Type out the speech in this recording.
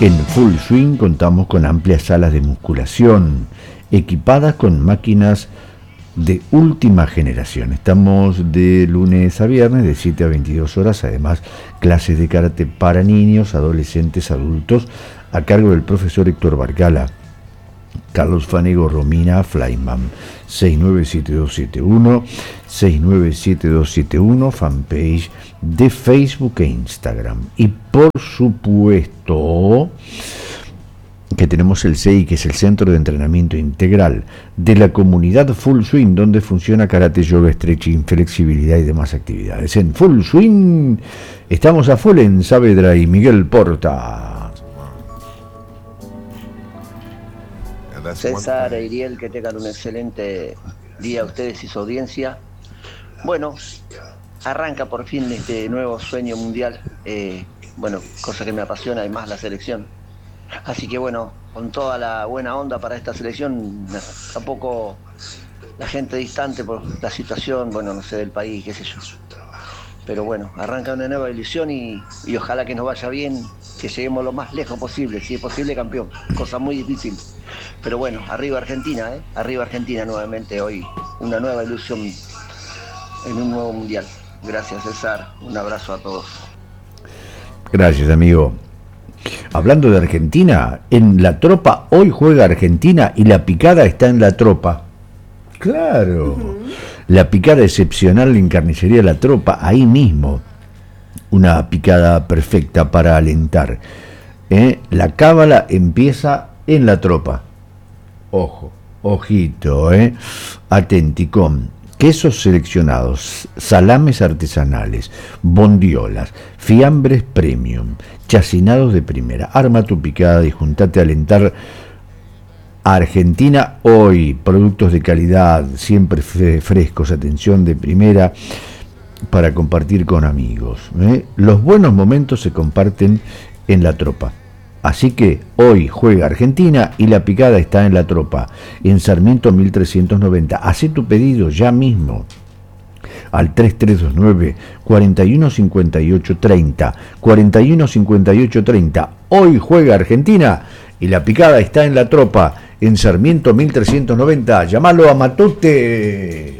En Full Swing contamos con amplias salas de musculación, equipadas con máquinas de última generación. Estamos de lunes a viernes de 7 a 22 horas, además clases de karate para niños, adolescentes, adultos, a cargo del profesor Héctor Barcala. Carlos Fanego, Romina Flyman, 697271, fanpage de Facebook e Instagram. Y por supuesto que tenemos el CEI, que es el Centro de Entrenamiento Integral de la comunidad Full Swing, donde funciona karate, yoga, stretching, flexibilidad y demás actividades. En Full Swing estamos a full en Saavedra y Miguel Porta. César e Iriel, que tengan un excelente día a ustedes y su audiencia. Bueno, arranca por fin este nuevo sueño mundial, cosa que me apasiona, además la selección. Así que bueno, con toda la buena onda para esta selección, tampoco la gente distante por la situación, no sé, del país, qué sé yo. Pero bueno, arranca una nueva ilusión y ojalá que nos vaya bien, que lleguemos lo más lejos posible, si es posible campeón, cosa muy difícil. Pero bueno, arriba Argentina, arriba Argentina nuevamente hoy, una nueva ilusión en un nuevo mundial. Gracias, César, un abrazo a todos. Gracias, amigo. Hablando de Argentina, en la tropa hoy juega Argentina y la picada está en la tropa. Claro, la picada excepcional en carnicería La Tropa, ahí mismo. Una picada perfecta para alentar. La cábala empieza en la tropa. Ojo, ojito, atenticón. Quesos seleccionados, salames artesanales, bondiolas, fiambres premium, chacinados de primera. Arma tu picada y juntate a alentar a Argentina hoy. Productos de calidad, siempre frescos, atención de primera para compartir con amigos. Los buenos momentos se comparten en la tropa. Así que hoy juega Argentina y la picada está en la tropa, en Sarmiento 1390. Hacé tu pedido ya mismo al 3329 415830. 415830. Hoy juega Argentina y la picada está en la tropa, en Sarmiento 1390. Llámalo a Matute.